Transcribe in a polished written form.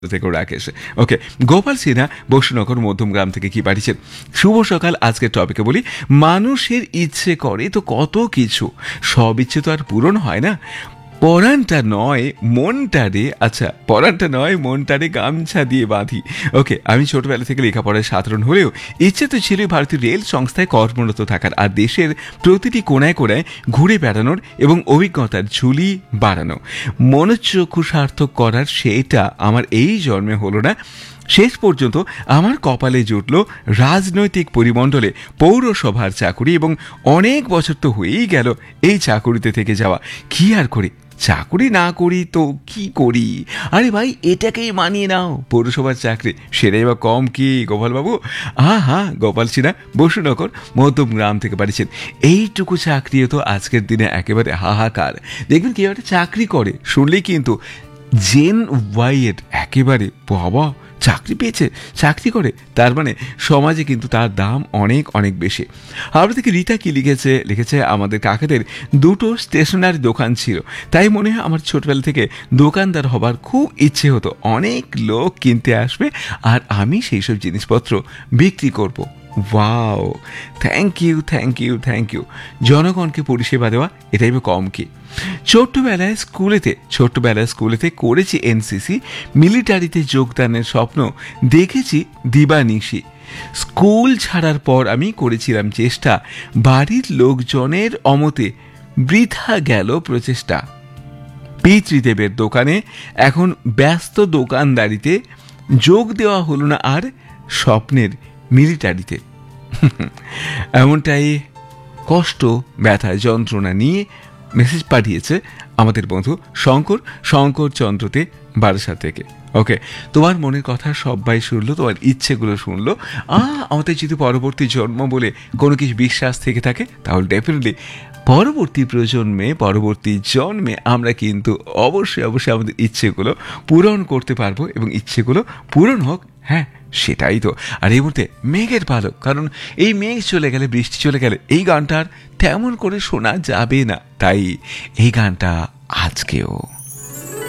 থেকে রাকেশ। ওকে, গোপাল সিনহা বসুনগর মধ্যমগ্রাম থেকে কি পাঠিয়েছেন? শুভ সকাল। আজকের টপিকে বলি, মানুষের ইচ্ছে করে তো কত কিছু, সব ইচ্ছে তো আর পূরণ হয় না। পরাণটা নয় মনটারে, আচ্ছা পরাণটা নয় মনটারে গামছা দিয়ে বাঁধি। ওকে, আমি ছোটবেলা থেকে লেখাপড়ায় সাধারণ হলেও ইচ্ছে তো ছিল ভারতীয় রেল সংস্থায় কর্মরত থাকার আর দেশের প্রতিটি কোণায় কোণায় ঘুরে বেড়ানোর এবং অভিজ্ঞতার ঝুলি বাড়ানো, মনোচক্ষু সার্থক করার। সেটা আমার এই জন্মে হলো না। শেষ পর্যন্ত আমার কপালে জুটল রাজনৈতিক পরিমণ্ডলে পৌরসভার চাকুরি, এবং অনেক বছর তো হয়েই গেল এই চাকুরিতে থেকে যাওয়া। কি আর করি, চাকুরি না করি তো কি করি? আরে ভাই, এটাকেই মানিয়ে নাও, পৌরসভার চাকরি, সেটাই বা কম কি গোপালবাবু? হ্যাঁ, গোপাল সিনহা বসুনগর মধ্যমগ্রাম থেকে পাঠিয়েছেন। এইটুকু চাকরিও তো আজকের দিনে একেবারে হাহাকার। দেখবেন কেউ একটা চাকরি করে শুনলেই কিন্তু জেন ওয়াইয়ের একেবারে বাবা চাকরি পেয়েছে, চাকরি করে, তার মানে সমাজে কিন্তু তার দাম অনেক অনেক বেশি। আমরা থেকে রীতা কি লিখেছে আমাদের কাকাদের দুটো স্টেশনারি দোকান ছিল, তাই মনে হয় আমার ছোটবেলা থেকে দোকানদার হবার খুব ইচ্ছে হতো। অনেক লোক কিনতে আসবে আর আমি সেই সব জিনিসপত্র বিক্রি করব। Wow, thank you. জনগণকে পরিষেবা দেওয়া, এটাই বা কম কি? ছোট্টবেলায় স্কুলেতে করেছি এনসিসি, মিলিটারিতে যোগদানের স্বপ্ন দেখেছি দিবানিশি। স্কুল ছাড়ার পর আমি করেছিলাম চেষ্টা, বাড়ির লোকজনের অমতে বৃথা গেল প্রচেষ্টা। পিতৃদেবের দোকানে এখন ব্যস্ত দোকানদারিতে, যোগ দেওয়া হলো না আর স্বপ্নের মিলিটারিতে। এমনটাই কষ্ট, ব্যথা, যন্ত্রণা নিয়ে মেসেজ পাঠিয়েছে আমাদের বন্ধু শঙ্কর চন্দ্রতে বারাসাত থেকে। ওকে, তোমার মনের কথা সবাই শুনলো, তোমার ইচ্ছেগুলো শুনলো। আমাদের যদি পরবর্তী জন্ম বলে কোনো কিছু বিশ্বাস থেকে থাকে, তাহলে ডেফিনেটলি পরবর্তী জন্মে আমরা কিন্তু অবশ্যই আমাদের ইচ্ছেগুলো পূরণ করতে পারবো, এবং ইচ্ছেগুলো পূরণ হোক। হ্যাঁ, সেটাই তো। আর এই মুহূর্তে মেঘের পালক, কারণ এই মেঘ চলে গেলে, বৃষ্টি চলে গেলে এই গানটার তেমন করে শোনা যাবে না, তাই এই গানটা আজকেও।